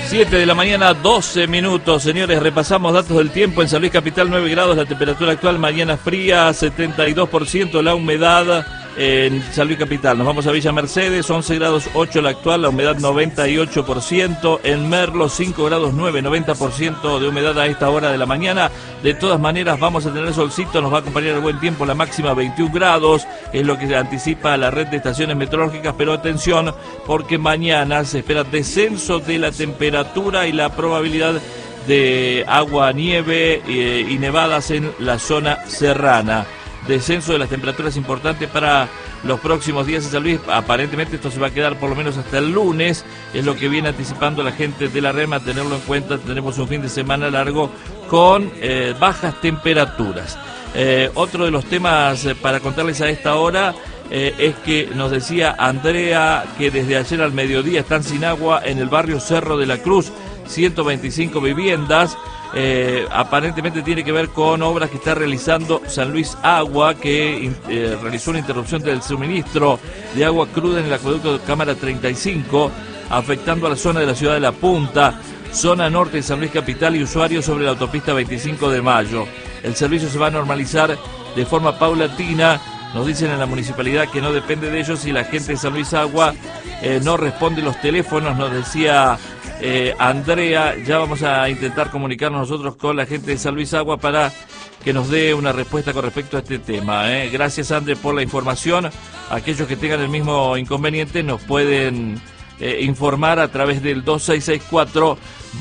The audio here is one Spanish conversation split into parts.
7 de la mañana, 12 minutos, señores, repasamos datos del tiempo. En San Luis Capital, 9 grados, la temperatura actual, mañana fría, 72% la humedad en San Luis Capital. Nos vamos a Villa Mercedes, 11 grados 8 la actual, la humedad 98%. En Merlo, 5 grados 9, 90% de humedad a esta hora de la mañana. De todas maneras, vamos a tener solcito, nos va a acompañar el buen tiempo, la máxima 21 grados, es lo que anticipa la red de estaciones meteorológicas, pero atención, porque mañana se espera descenso de la temperatura y la probabilidad de agua, nieve y nevadas en la zona serrana. Descenso de las temperaturas importante para los próximos días en San Luis. Aparentemente esto se va a quedar por lo menos hasta el lunes, es lo que viene anticipando la gente de la REMA. Tenerlo en cuenta, tenemos un fin de semana largo con bajas temperaturas. Otro de los temas para contarles a esta hora es que nos decía Andrea que desde ayer al mediodía están sin agua en el barrio Cerro de la Cruz, 125 viviendas. Aparentemente tiene que ver con obras que está realizando San Luis Agua, que realizó una interrupción del suministro de agua cruda en el acueducto de Cámara 35, afectando a la zona de la ciudad de La Punta, zona norte de San Luis Capital y usuarios sobre la autopista 25 de Mayo. El servicio se va a normalizar de forma paulatina. Nos dicen en la municipalidad que no depende de ellos y la gente de San Luis Agua no responde los teléfonos, nos decía Andrea. Ya vamos a intentar comunicarnos nosotros con la gente de San Luis Agua para que nos dé una respuesta con respecto a este tema. Gracias, André, por la información. Aquellos que tengan el mismo inconveniente nos pueden informar a través del 2664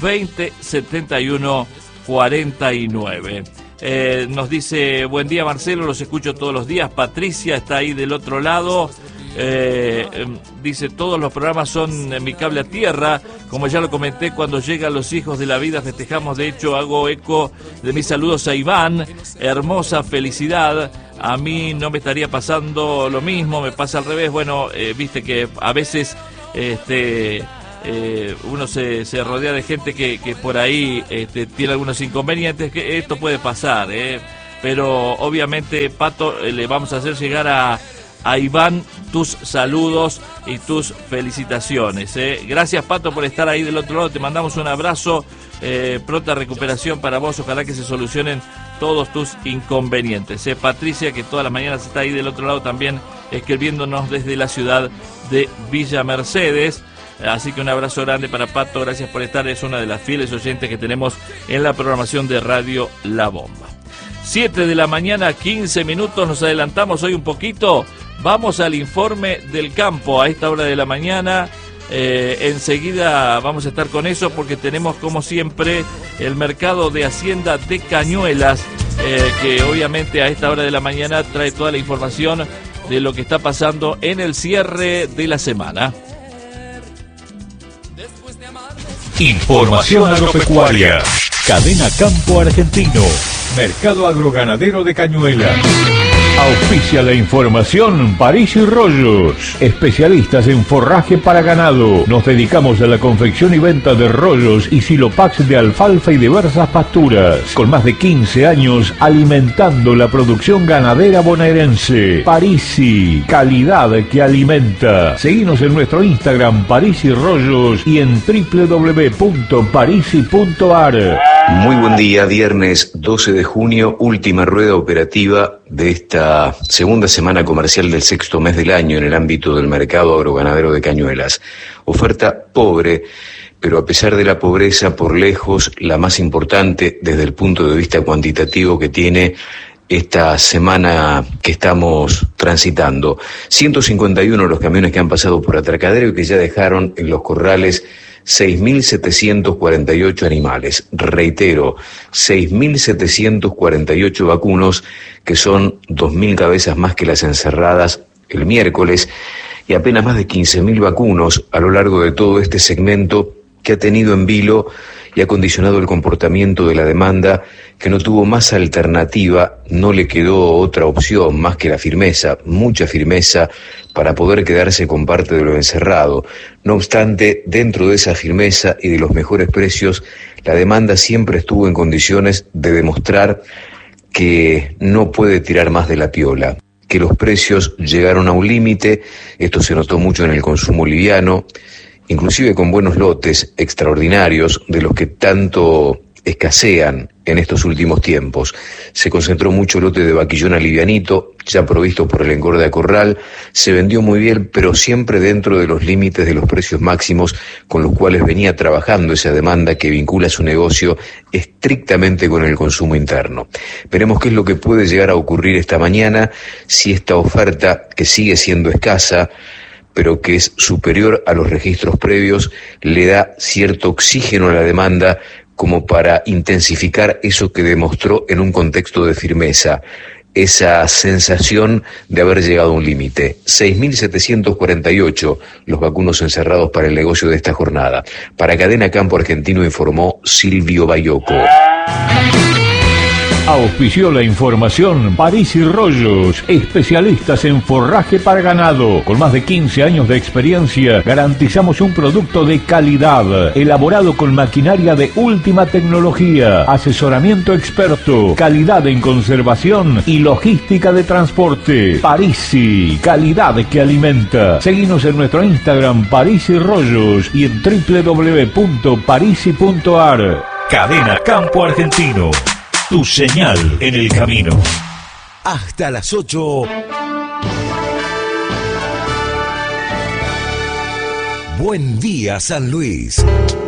2071 49. Nos dice, buen día Marcelo, los escucho todos los días. Patricia está ahí del otro lado. Dice, todos los programas son en mi cable a tierra, como ya lo comenté, cuando llegan los hijos de la vida festejamos. De hecho, hago eco de mis saludos a Iván, hermosa felicidad. A mí no me estaría pasando lo mismo, me pasa al revés. Bueno, viste que a veces uno se rodea de gente que por ahí tiene algunos inconvenientes, que esto puede pasar, pero obviamente, Pato, le vamos a hacer llegar a Iván tus saludos y tus felicitaciones. Gracias, Pato, por estar ahí del otro lado, te mandamos un abrazo, pronta recuperación para vos, ojalá que se solucionen todos tus inconvenientes. Patricia, que todas las mañanas está ahí del otro lado también escribiéndonos desde la ciudad de Villa Mercedes. Así que un abrazo grande para Pato, gracias por estar, es una de las fieles oyentes que tenemos en la programación de Radio La Bomba. 7 de la mañana, 15 minutos, nos adelantamos hoy un poquito, vamos al informe del campo a esta hora de la mañana. Enseguida vamos a estar con eso porque tenemos como siempre el mercado de Hacienda de Cañuelas, que obviamente a esta hora de la mañana trae toda la información de lo que está pasando en el cierre de la semana. Información agropecuaria. Cadena Campo Argentino. Mercado Agroganadero de Cañuelas. Auspicia la información París y Rollos, especialistas en forraje para ganado. Nos dedicamos a la confección y venta de rollos y silopax de alfalfa y diversas pasturas. Con más de 15 años alimentando la producción ganadera bonaerense. Parisi, calidad que alimenta. Seguinos en nuestro Instagram París y Rollos y en www.parisi.ar. Muy buen día, viernes 12 de junio, última rueda operativa de esta segunda semana comercial del sexto mes del año en el ámbito del mercado agroganadero de Cañuelas. Oferta pobre, pero a pesar de la pobreza, por lejos la más importante desde el punto de vista cuantitativo que tiene esta semana que estamos transitando. 151 los camiones que han pasado por Atracadero y que ya dejaron en los corrales 6.748 animales. Reitero, 6.748 vacunos, que son 2.000 cabezas más que las encerradas el miércoles, y apenas más de 15.000 vacunos a lo largo de todo este segmento que ha tenido en vilo y ha condicionado el comportamiento de la demanda, que no tuvo más alternativa, no le quedó otra opción más que la firmeza, mucha firmeza, para poder quedarse con parte de lo encerrado. No obstante, dentro de esa firmeza y de los mejores precios, la demanda siempre estuvo en condiciones de demostrar que no puede tirar más de la piola, que los precios llegaron a un límite. Esto se notó mucho en el consumo liviano, inclusive con buenos lotes extraordinarios de los que tanto escasean en estos últimos tiempos. Se concentró mucho lote de vaquillona livianito, ya provisto por el engorde a corral, se vendió muy bien, pero siempre dentro de los límites de los precios máximos con los cuales venía trabajando esa demanda que vincula su negocio estrictamente con el consumo interno. Veremos qué es lo que puede llegar a ocurrir esta mañana, si esta oferta, que sigue siendo escasa, pero que es superior a los registros previos, le da cierto oxígeno a la demanda como para intensificar eso que demostró en un contexto de firmeza, esa sensación de haber llegado a un límite. 6.748 los vacunos encerrados para el negocio de esta jornada. Para Cadena Campo Argentino informó Silvio Bayoco. Auspició la información París y Rollos, especialistas en forraje para ganado. Con más de 15 años de experiencia, garantizamos un producto de calidad, elaborado con maquinaria de última tecnología, asesoramiento experto, calidad en conservación y logística de transporte. Parisi, calidad que alimenta. Seguinos en nuestro Instagram París y Rollos y en www.parisi.ar. Cadena Campo Argentino. Tu señal en el camino. Hasta las 8. Buen día, San Luis.